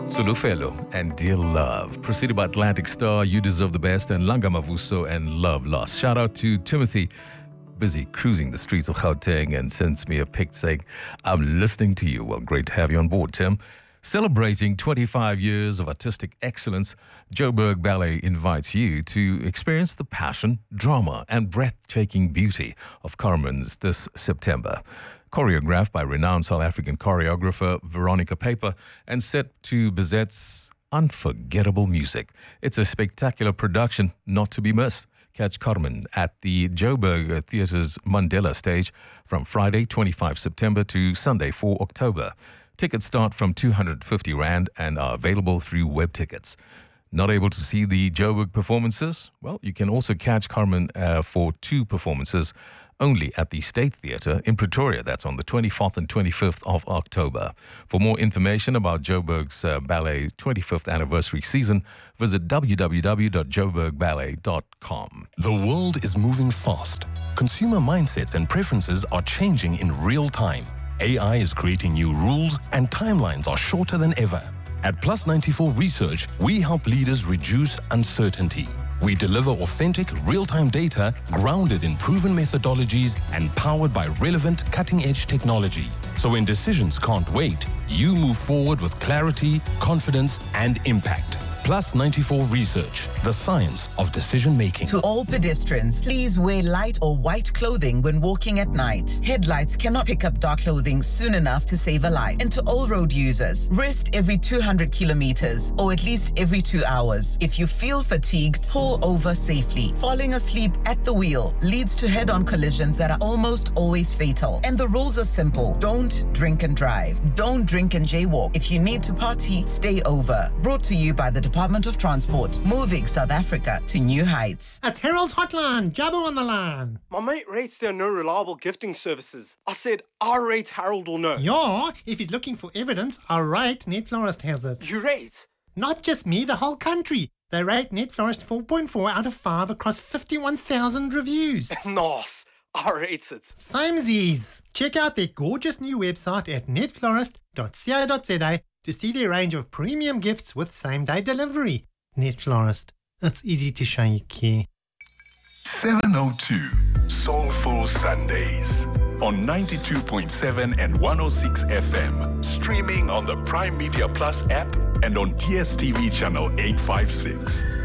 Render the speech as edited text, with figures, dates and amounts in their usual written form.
Tsulufelo and Dear Love. Preceded by Atlantic Star, You Deserve the Best, and Langa Mavuso and Love Lost. Shout out to Timothy, busy cruising the streets of Gauteng, and sends me a pic saying, I'm listening to you. Well, great to have you on board, Tim. Celebrating 25 years of artistic excellence, Joburg Ballet invites you to experience the passion, drama, and breathtaking beauty of Carmen's this September. Choreographed by renowned South African choreographer Veronica Paper and set to Bizet's unforgettable music. It's a spectacular production not to be missed. Catch Carmen at the Joburg Theatre's Mandela stage from Friday, 25 September to Sunday, 4 October. Tickets start from 250 Rand and are available through web tickets. Not able to see the Joburg performances? Well, you can also catch Carmen for two performances only at the State Theatre in Pretoria. That's on the 24th and 25th of October. For more information about Joburg's Ballet 25th anniversary season, visit www.joburgballet.com. The world is moving fast. Consumer mindsets and preferences are changing in real time. AI is creating new rules and timelines are shorter than ever. At Plus 94 Research, we help leaders reduce uncertainty. We deliver authentic, real-time data grounded in proven methodologies and powered by relevant, cutting-edge technology. So when decisions can't wait, you move forward with clarity, confidence, and impact. Plus 94 Research, the science of decision-making. To all pedestrians, please wear light or white clothing when walking at night. Headlights cannot pick up dark clothing soon enough to save a life. And to all road users, rest every 200 kilometers or at least every 2 hours. If you feel fatigued, pull over safely. Falling asleep at the wheel leads to head-on collisions that are almost always fatal. And the rules are simple. Don't drink and drive. Don't drink and jaywalk. If you need to party, stay over. Brought to you by the Department of Transport, moving South Africa to new heights. At Herald's Hotline, Jabbo on the line. My mate rates there are no reliable gifting services. I said, I rate Harold will know. Yeah, if he's looking for evidence, I rate Net Florist has it. You rate? Not just me, the whole country. They rate Net Florist 4.4 out of 5 across 51,000 reviews. Nice. I rate it. Samesies. Check out their gorgeous new website at netflorist.co.za to see their range of premium gifts with same-day delivery. Net Florist. It's easy to show you care. 702 Soulful Sundays on 92.7 and 106 FM. Streaming on the Prime Media Plus app and on DSTV channel 856.